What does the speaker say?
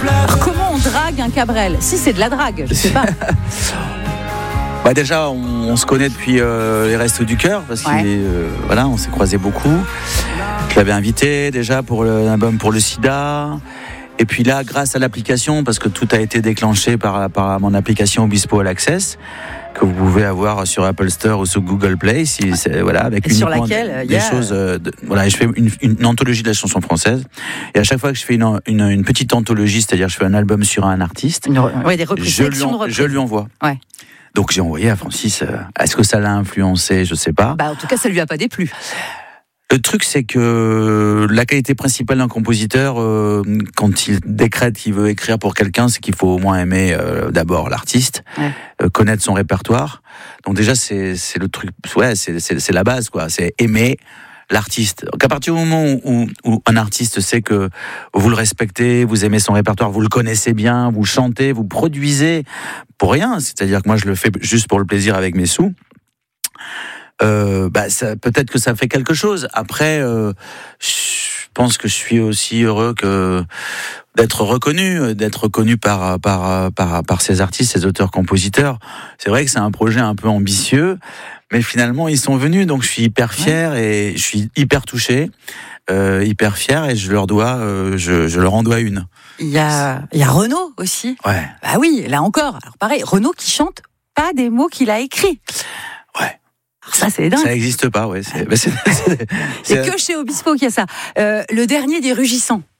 Alors, comment on drague un Cabrel ? Si c'est de la drague, je sais pas. Bah déjà, on se connaît depuis les Restos du Cœur, parce voilà, on s'est croisés beaucoup. Je l'avais invité déjà pour l'album pour le sida. Et puis là, grâce à l'application, parce que tout a été déclenché par mon application Obispo All Access, que vous pouvve avoir sur Apple Store ou sur Google Play, avec sur laquelle des choses. Je fais une anthologie de la chanson française, et à chaque fois que je fais une petite anthologie, c'est-à-dire je fais un album sur un artiste, des reprises, je lui envoie. Ouais. Donc j'ai envoyé à Francis. Est-ce que ça l'a influencé ? Je sais pas. En tout cas, ça lui a pas déplu. Le truc, c'est que la qualité principale d'un compositeur, quand il décrète qu'il veut écrire pour quelqu'un, c'est qu'il faut au moins aimer d'abord l'artiste, connaître son répertoire. Donc déjà, c'est le truc, c'est la base, quoi. C'est aimer l'artiste. Donc à partir du moment où un artiste sait que vous le respectez, vous aimez son répertoire, vous le connaissez bien, vous chantez, vous produisez pour rien, c'est-à-dire que moi je le fais juste pour le plaisir avec mes sous, peut-être que ça fait quelque chose. Après, je pense que je suis aussi heureux d'être reconnu par ces artistes, ces auteurs-compositeurs. C'est vrai que c'est un projet un peu ambitieux, mais finalement ils sont venus, donc je suis hyper fier et je suis hyper touché, hyper fier, et je leur en dois une. Il y a Renaud aussi. Ouais. Bah oui, là encore. Alors pareil, Renaud qui chante pas des mots qu'il a écrits. Ouais. Alors ça, c'est dingue. Ça n'existe pas, ouais. C'est que chez Obispo qu'il y a ça. Le dernier des Rugissants.